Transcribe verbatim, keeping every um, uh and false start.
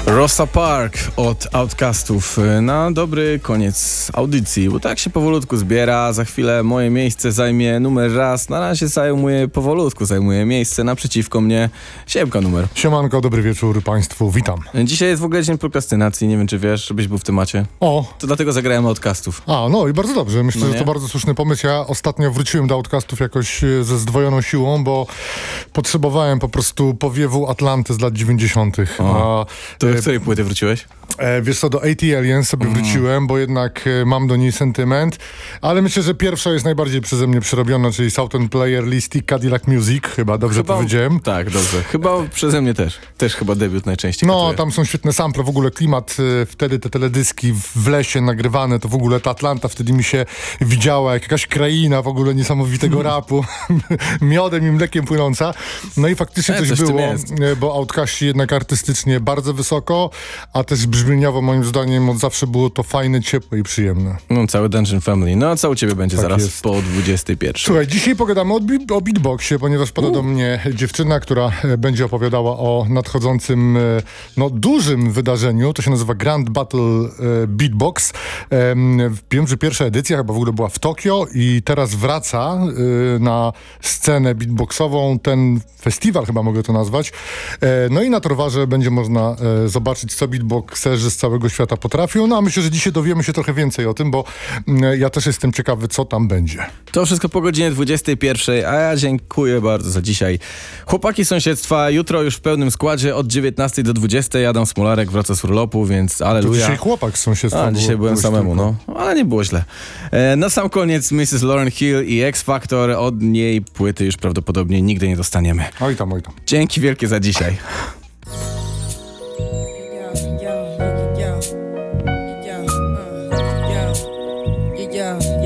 Rosa Park od Outcastów na dobry koniec audycji, bo tak się powolutku zbiera. Za chwilę moje miejsce zajmie numer raz. Na razie zajmuje powolutku, zajmuje miejsce naprzeciwko mnie. Siemka numer. Siemanko, dobry wieczór Państwu, witam. Dzisiaj jest w ogóle dzień prokrastynacji, nie wiem czy wiesz, żebyś był w temacie. O! To dlatego zagrałem Outcastów. A, no i bardzo dobrze. Myślę, no że to bardzo słuszny pomysł. Ja ostatnio wróciłem do Outcastów jakoś ze zdwojoną siłą, bo potrzebowałem po prostu powiewu Atlanty z lat dziewięćdziesiątych. O, A, to e, w której płyty wróciłeś? E, wiesz co, do A T Aliens sobie mm. wróciłem, bo jednak e, mam do niej sentyment, ale myślę, że pierwsza jest najbardziej przeze mnie przerobiona, czyli Southern Player Listy Cadillac Music, chyba dobrze chyba, powiedziałem. Tak, dobrze. Chyba przeze mnie też. Też chyba debiut najczęściej. No, katuje. tam są świetne sample, w ogóle klimat, e, wtedy te teledyski w lesie nagrywane, to w ogóle ta Atlanta wtedy mi się widziała, jak jakaś kraina w ogóle niesamowitego rapu, miodem i mlekiem płynąca. No i faktycznie e, coś, coś było, e, bo Outcasti jednak artystycznie bardzo wysoko, a też brzmieniowo moim zdaniem od zawsze było to fajne, ciepłe i przyjemne. No, cały Dungeon Family. No, a co u ciebie będzie Tak zaraz jest. po dwudziestej pierwszej? Słuchaj, dzisiaj pogadamy o, bi- o beatboxie, ponieważ pada do mnie dziewczyna, która e, będzie opowiadała o nadchodzącym, e, no dużym wydarzeniu. To się nazywa Grand Battle e, Beatbox. E, wiem, że pierwsza edycja chyba w ogóle była w Tokio i teraz wraca e, na scenę beatboxową. Ten festiwal chyba mogę to nazwać. E, no i na Torwarze będzie można e, zobaczyć, co beatboxerzy z całego świata potrafią. No a myślę, że dzisiaj dowiemy się trochę więcej o tym, bo mm, ja też jestem ciekawy, co tam będzie. To wszystko po godzinie dwudziestej pierwszej, a ja dziękuję bardzo za dzisiaj. Chłopaki sąsiedztwa, jutro już w pełnym składzie od dziewiętnastej do dwudziestej. Adam Smolarek wraca z urlopu, więc To aleluja. dzisiaj chłopak z sąsiedztwa. A, dzisiaj byłem samemu, no. Ale nie było źle. E, na sam koniec missus Lauryn Hill i X Factor. Od niej płyty już prawdopodobnie nigdy nie dostaniemy. Oj tam, oj tam. Dzięki wielkie za dzisiaj. Yeah.